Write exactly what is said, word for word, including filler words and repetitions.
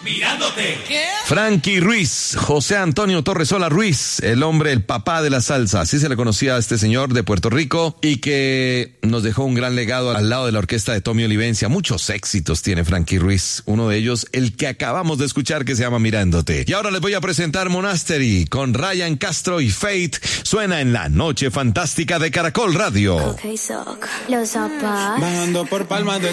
Mirándote. ¿Qué? Frankie Ruiz, José Antonio Torresola Ruiz, el hombre, el papá de la salsa, así se le conocía a este señor de Puerto Rico y que nos dejó un gran legado al lado de la orquesta de Tommy Olivencia. Muchos éxitos tiene Frankie Ruiz, uno de ellos el que acabamos de escuchar que se llama Mirándote. Y ahora les voy a presentar Monastery con Ryan Castro y Fate, suena en la Noche Fantástica de Caracol Radio. Okay, so, los zapatos. Bajando por Palmas de